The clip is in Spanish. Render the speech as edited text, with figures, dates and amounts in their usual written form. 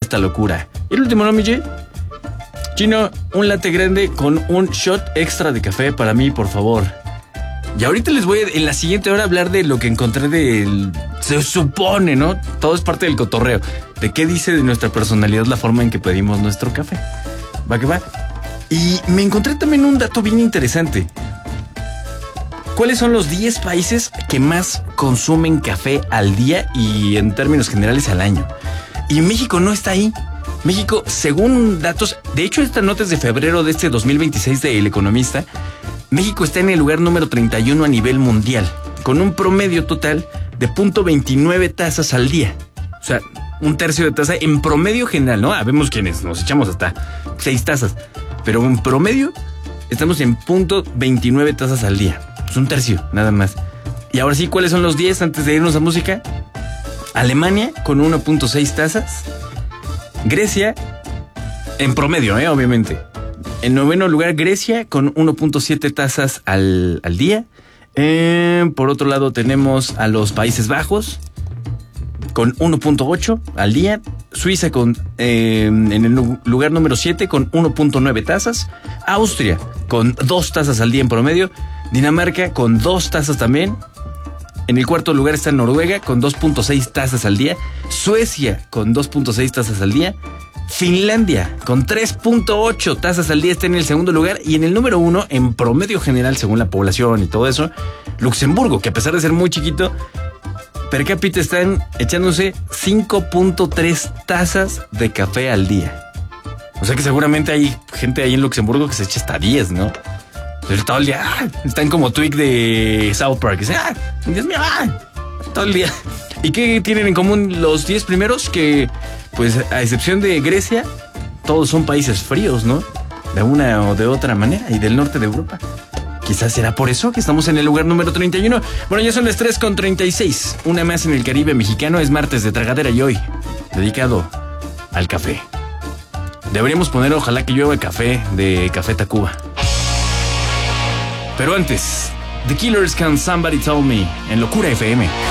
esta locura. ¿Y el último, no, mi G? Chino, un latte grande con un shot extra de café para mí, por favor. Y ahorita les voy en la siguiente hora a hablar de lo que encontré se supone, ¿no? Todo es parte del cotorreo. De qué dice de nuestra personalidad la forma en que pedimos nuestro café. ¿Va que va? Y me encontré también un dato bien interesante. ¿Cuáles son los 10 países que más consumen café al día y en términos generales al año? Y México no está ahí. México, según datos, de hecho esta nota es de febrero de este 2026 de El Economista, México está en el lugar número 31 a nivel mundial, con un promedio total de 0.29 tazas al día. O sea, un tercio de taza en promedio general, ¿no? Vemos quienes nos echamos hasta 6 tazas, pero en promedio estamos en 0.29 tazas al día. Pues un tercio, nada más. Y ahora sí, ¿cuáles son los 10 antes de irnos a música? Alemania con 1.6 tazas. Grecia, en promedio, obviamente. En noveno lugar, Grecia con 1.7 tazas al día. Por otro lado, tenemos a los Países Bajos con 1.8 al día. Suiza en el lugar número 7 con 1.9 tazas. Austria con 2 tazas al día en promedio. Dinamarca con 2 tazas también. En el cuarto lugar está Noruega con 2.6 tazas al día. Suecia con 2.6 tazas al día. Finlandia con 3.8 tazas al día está en el segundo lugar. Y en el número 1, en promedio general, según la población y todo eso, Luxemburgo, que a pesar de ser muy chiquito, per cápita están echándose 5.3 tazas de café al día. O sea que seguramente hay gente ahí en Luxemburgo que se echa hasta 10, ¿no? Pero todo el día, están como Twig de South Park. Dice, Dios mío, todo el día. ¿Y qué tienen en común los 10 primeros? Que, pues, a excepción de Grecia, todos son países fríos, ¿no? De una o de otra manera, y del norte de Europa. Quizás será por eso que estamos en el lugar número 31. Bueno, ya son las 3:36. Una más en el Caribe mexicano. Es martes de tragadera y hoy, dedicado al café. Deberíamos poner ojalá que llueva café de Café Tacuba. Pero antes, The Killers Can Somebody Tell Me en Locura FM.